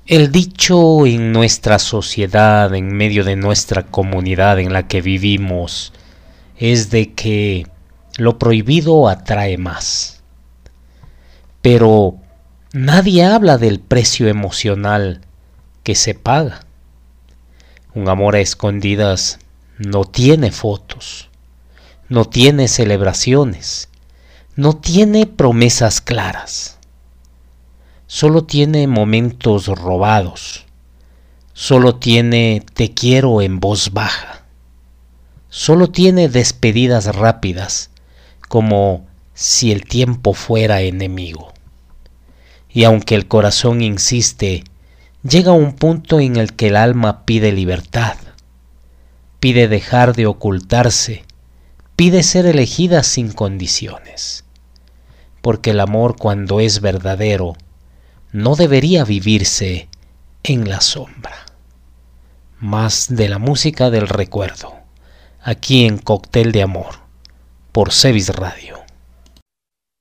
El dicho en nuestra sociedad, en medio de nuestra comunidad en la que vivimos, es de que lo prohibido atrae más. Pero nadie habla del precio emocional que se paga. Un amor a escondidas no tiene fotos, no tiene celebraciones, no tiene promesas claras. Solo tiene momentos robados, solo tiene te quiero en voz baja, solo tiene despedidas rápidas, como si el tiempo fuera enemigo. Y aunque el corazón insiste, llega un punto en el que el alma pide libertad, pide dejar de ocultarse, pide ser elegida sin condiciones. Porque el amor, cuando es verdadero, no debería vivirse en la sombra. Más de la música del recuerdo, aquí en Cóctel de Amor, por Sevis Radio.